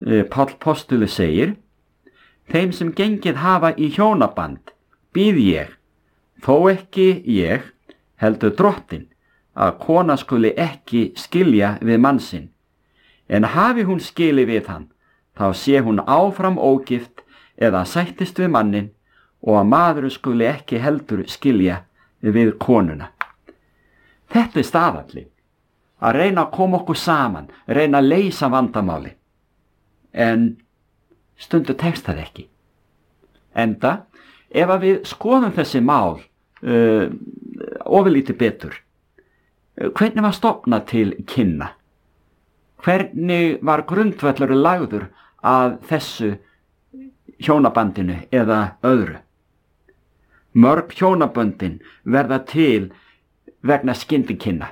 Páll postuli segir: þeim sem gengið hafa í hjónaband býð ég, þó ekki ég, heldur Drottinn, að kona skuli ekki skilja við mann sinn, en hafi hún skilið við hann, þá sé hún áfram ógift eða sættist við mannin, og að maðurinn skuli ekki heldur skilja við konuna. Þetta staðallinn, að reyna að koma okkur saman, reyna að leysa vandamáli, en stundu tekst það ekki. Enda, ef að við skoðum þessi mál ofurlítið betur, hvernig var stofnað til kynna? Hvernig var grundvöllur lagður að þessu hjónabandinu eða öðru? Mörg hjónaböndin verða til vegna skyndikynna.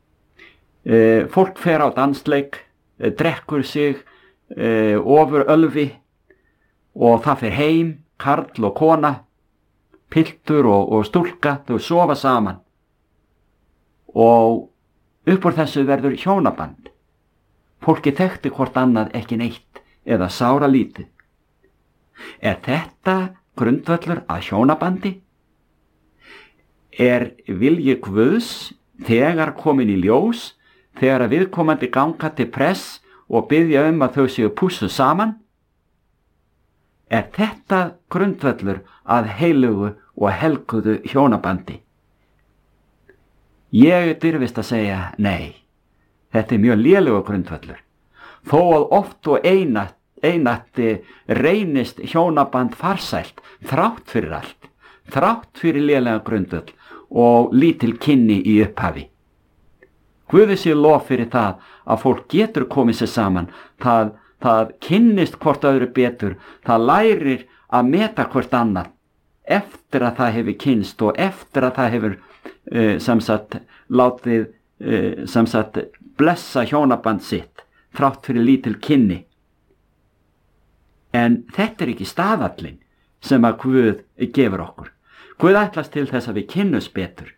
Fólk fer á dansleik, drekkur sig ofur ölvi og það fer heim, karl og kona, piltur og stúlka, þau sofa saman og upp úr þessu verður hjónaband. Fólki þekkti hvort annað ekki neitt eða sára lítið. Er þetta grundvöllur að hjónabandi? Er vilji Guðs þegar komin í ljós, þegar að viðkomandi ganga til press og biðja að þau séu pússuð saman? Er þetta grundvöllur að heilugu og helguðu hjónabandi? Ég dirfist að segja nei. Þetta er mjög lélegur grundvöllur. Þó að oft og einatt reynist hjónaband farsælt, þrátt fyrir allt, þrátt fyrir lélega grundvöll og lítil kynni í upphafi. Guði sé lof fyrir það að fólk getur komið sér saman, það kynnist hvort öðru betur, það lærir að meta hvort annað eftir að það hefur kynnst og eftir að það hefur látið blessa hjónaband sitt þrátt fyrir lítil kynni. En þetta er ekki staðallinn sem að Guð gefur okkur. Guð ætlast til þess að við kynnumst betur.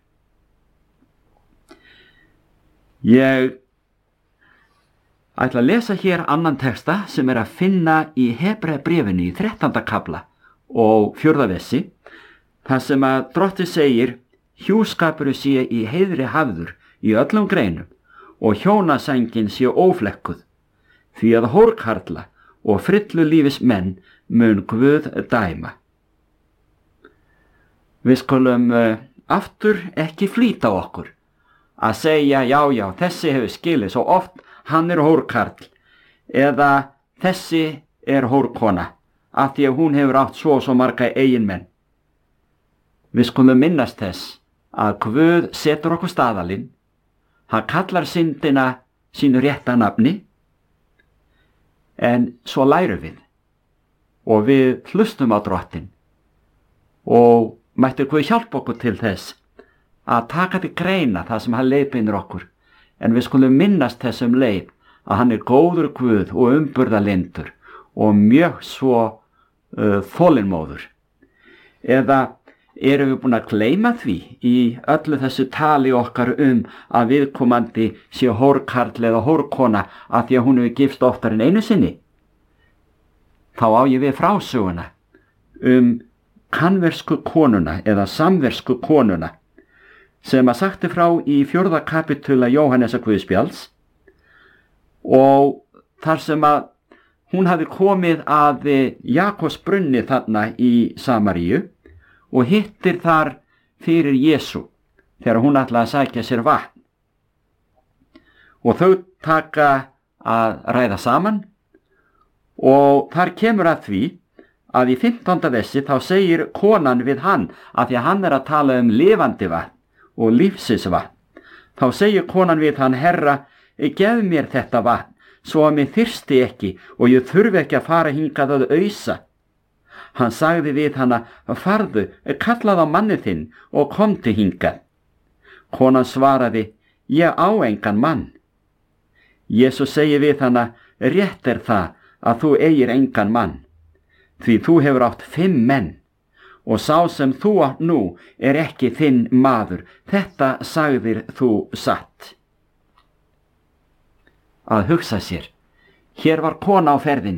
Ég ætla að lesa hér annan texta sem er að finna í Hebreabréfinu í 13. kafla og 4. versi, þar sem að Drottinn segir: hjúskapurinn sé í heiðri hafður í öllum greinum og hjónasængin sé óflekkuð, því að hórkarla og frillulífis menn mun Guð dæma. Við skulum aftur ekki flýta okkur að segja já, þessi hefur skilið svo oft, hann er hórkarl, eða þessi er hórkona, af því að hún hefur átt svo marga eiginmenn. Við skulum minnast þess að Guð setur okkur staðalinn, hann kallar syndina sínu rétta nafni, en svo lærum við og við hlustum á Drottinn og mætti Guð hjálpa okkur til þess að taka til greina það sem hann leiðbeinir okkur, en við skulum minnast þessum leið að hann er góður Guð og umburðarlyndur og mjög svo þolinmóður. Eða erum við búin að gleyma því í öllu þessu tali okkar að viðkomandi sé hórkarl eða hórkona af því að hún hefur gifst oftar en einu sinni? Þá á ég við frásöguna kanversku konuna eða samversku konuna sem að sagti frá í 4. kapitula Jóhannesar Guðspjalls, og þar sem að hún hafi komið að Jakobs brunni þarna í Samaríu og hittir þar fyrir Jesú þegar hún ætlaði að sækja sér vatn. Og þau taka að ræða saman og þar kemur að því að í 15. versi þá segir konan við hann, að því að hann er að tala lifandi vatn og lífsins vatn. Þá segir konan við hann: Herra, gef mér þetta vatn, svo að mér þyrsti ekki og ég þurfi ekki að fara hingað að ausa. Hann sagði við hana: farðu, kallaðu á manni þinn og komdu hingað. Konan svaraði: ég á engan mann. Jesús segir við hana: rétt er það að þú eigir engan mann, því þú hefur átt 5 menn, og sá sem þú átt nú er ekki þinn maður. Þetta sagðir þú satt. Að hugsa sér, hér var kona á ferðinni